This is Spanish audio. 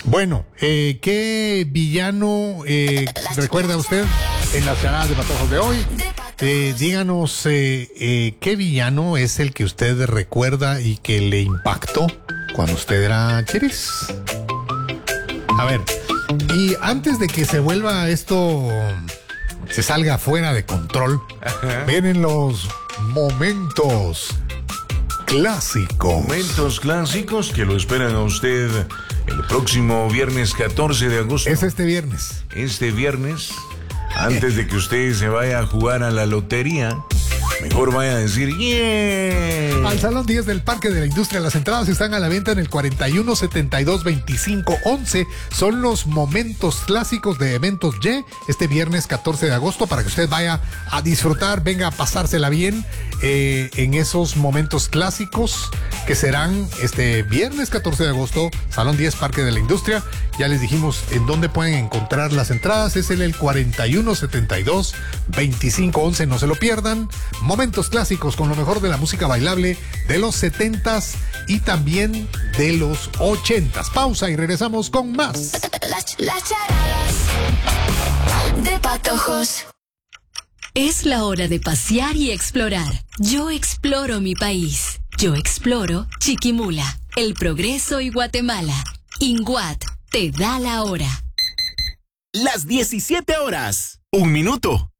Bueno, ¿qué villano recuerda usted en las charadas de patojos de hoy? Díganos qué villano es el que usted recuerda y que le impactó cuando usted era chiris. A ver, y antes de que se vuelva esto, se salga fuera de control, vienen los momentos clásicos. Momentos clásicos que lo esperan a usted el próximo viernes 14 de agosto. Es este viernes. Este viernes, antes de que usted se vaya a jugar a la lotería, mejor vaya a decir ¡yeah! Al Salón 10 del Parque de la Industria. Las entradas están a la venta en el 4172-2511. Son los momentos clásicos de Eventos Y este viernes 14 de agosto para que usted vaya a disfrutar, venga a pasársela bien en esos momentos clásicos que serán este viernes 14 de agosto, Salón 10 Parque de la Industria. Ya les dijimos en dónde pueden encontrar las entradas. Es en el 4172-2511. No se lo pierdan. Momentos clásicos con lo mejor de la música bailable de los 70s y también de los 80s. Pausa y regresamos con más. Las charadas de patojos. Es la hora de pasear y explorar. Yo exploro mi país. Yo exploro Chiquimula, El Progreso y Guatemala. INGUAT te da la hora. Las 17 horas, 1 minuto.